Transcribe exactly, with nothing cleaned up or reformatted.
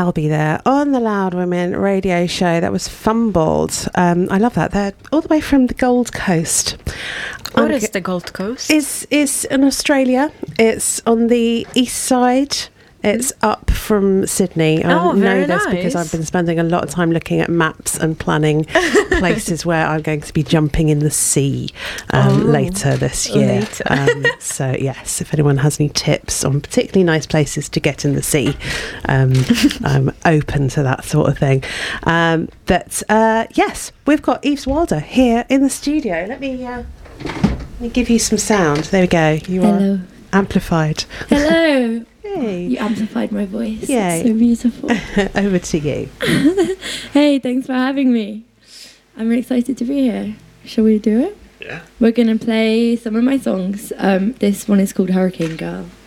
Dalby there on the Loud Women radio show. That was Fumbled. Um, I love that. They're all the way from the Gold Coast. What um, is the Gold Coast? It's, it's in Australia. It's on the east side. It's up from Sydney. I Oh, know very this because nice. I've been spending a lot of time looking at maps and planning places where I'm going to be jumping in the sea um, Oh, later this year. later. um, so, yes, if anyone has any tips on particularly nice places to get in the sea, um, I'm open to that sort of thing. Um, but, uh, yes, we've got Yves Wilder here in the studio. Let me, uh, let me give you some sound. There we go. You Hello. are amplified. Hello. Hey. You amplified my voice. Yay. It's so beautiful. Over to you. Hey, thanks for having me. I'm really excited to be here. Shall we do it? Yeah. We're going to play some of my songs. Um, this one is called Hurricane Girl.